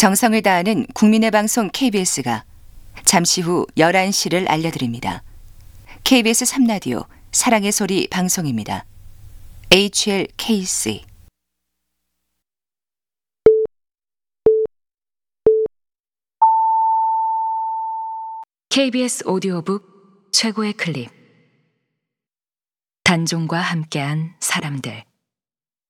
정성을 다하는 국민의 방송 KBS가 잠시 후 11시를 알려드립니다. KBS 3라디오 사랑의 소리 방송입니다. HLKC KBS 오디오북 최고의 클립. 단종과 함께한 사람들.